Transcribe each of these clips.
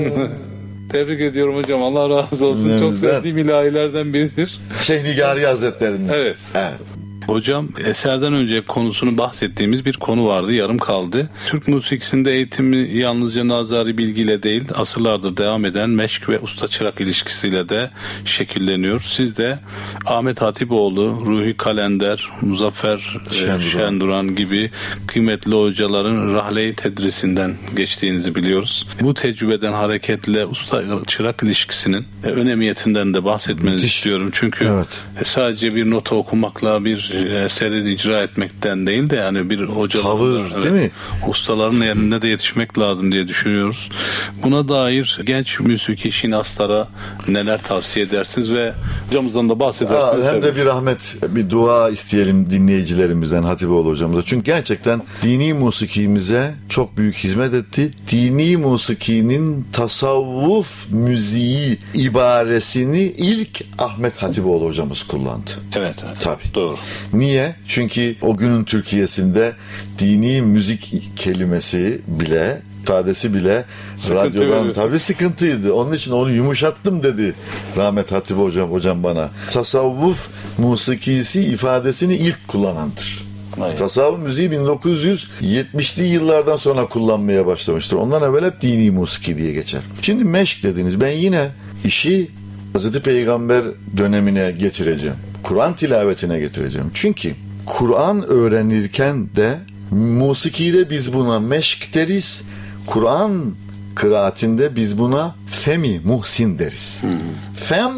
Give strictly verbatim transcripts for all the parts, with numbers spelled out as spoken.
Tebrik ediyorum hocam. Allah razı olsun. Çok sevdiğim ilahilerden biridir. Şeyh Nigari Hazretleri'nin. Evet. Evet. Hocam eserden önce konusunu bahsettiğimiz bir konu vardı, yarım kaldı. Türk musikisinde eğitimi yalnızca nazari bilgiyle değil, asırlardır devam eden meşk ve usta çırak ilişkisiyle de şekilleniyor. Siz de Ahmet Hatipoğlu, Ruhi Kalender, Muzaffer Şenduran, Şenduran gibi kıymetli hocaların rahle-i tedrisinden geçtiğinizi biliyoruz. Bu tecrübeden hareketle usta çırak ilişkisinin önemiyetinden de bahsetmenizi Müthiş. istiyorum. Çünkü evet. sadece bir nota okumakla bir eseri icra etmekten değil de yani bir hocaların, tavır evet, değil mi? Ustaların yerine de yetişmek lazım diye düşünüyoruz. Buna dair genç müziki şinaslara neler tavsiye edersiniz ve hocamızdan da bahsedersiniz. Aa, hem de bir rahmet, bir dua isteyelim dinleyicilerimizden, Hatipoğlu hocamıza. Çünkü gerçekten dini musikimize çok büyük hizmet etti. Dini musikinin tasavvuf müziği ibaresini ilk Ahmet Hatipoğlu hocamız kullandı. Evet, evet. Tabii. Doğru. Niye? Çünkü o günün Türkiye'sinde dini müzik kelimesi bile, ifadesi bile Sıkıntı radyodan öyle. Tabii sıkıntıydı. Onun için onu yumuşattım dedi rahmet Hatip hocam hocam bana. Tasavvuf musikisi ifadesini ilk kullanandır. Hayır. Tasavvuf müziği bin dokuz yüz yetmişli yıllardan sonra kullanmaya başlamıştır. Ondan evvel hep dini musiki diye geçer. Şimdi meşk dediniz. Ben yine işi Hazreti Peygamber dönemine getireceğim. Kur'an tilavetine getireceğim. Çünkü Kur'an öğrenirken de musikide biz buna meşk deriz. Kur'an kıraatinde biz buna femi muhsin deriz. Hmm. Fem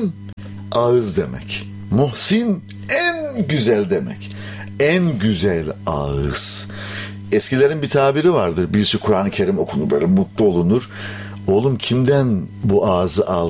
ağız demek. Muhsin en güzel demek. En güzel ağız. Eskilerin bir tabiri vardır. Birisi Kur'an-ı Kerim okunur böyle mutlu olunur. Oğlum kimden bu ağzı al?